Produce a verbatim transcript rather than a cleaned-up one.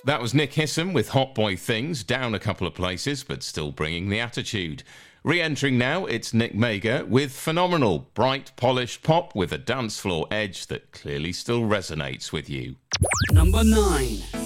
That was Nick Hissam with Hot Boy Things, down a couple of places, but still bringing the attitude. Re-entering now, it's Nick Mager with Phenomenal, bright, polished pop with a dance floor edge that clearly still resonates with you. Number nine.